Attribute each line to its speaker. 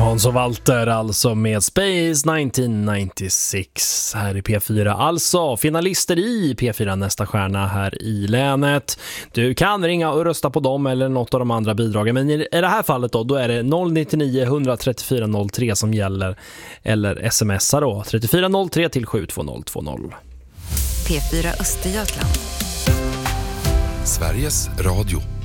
Speaker 1: Hans och Walter alltså med Space 1996 här i P4. Alltså finalister i P4 Nästa stjärna här i länet. Du kan ringa och rösta på dem eller något av de andra bidragen. Men i det här fallet då är det 099 134 03 som gäller. Eller smsa då 3403 till 72020.
Speaker 2: P4 Östergötland.
Speaker 3: Sveriges Radio.